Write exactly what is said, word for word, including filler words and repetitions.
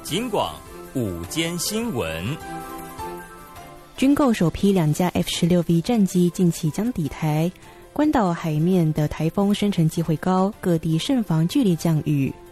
警广午间新闻。 军购首批两架 F 十六 V 战机近期将抵台，关岛海面的台风生成机会高，各地慎防剧烈降雨。